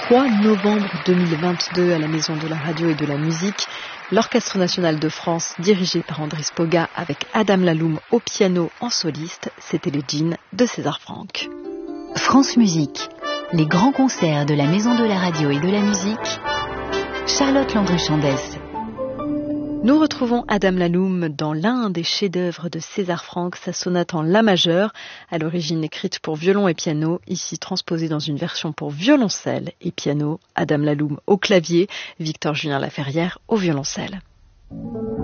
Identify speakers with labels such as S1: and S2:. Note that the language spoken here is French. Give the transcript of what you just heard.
S1: 3 novembre 2022 à la Maison de la Radio et de la Musique, l'Orchestre National de France, dirigé par André Spoga avec Adam Laloum au piano en soliste, c'était les Djinns de César Franck.
S2: France Musique, les grands concerts de la Maison de la Radio et de la Musique, Charlotte Landru-Chandès.
S1: Nous retrouvons Adam Laloum dans l'un des chefs-d'œuvre de César Franck, sa sonate en la majeur, à l'origine écrite pour violon et piano, ici transposée dans une version pour violoncelle et piano. Adam Laloum au clavier, Victor Julien Laferrière au violoncelle.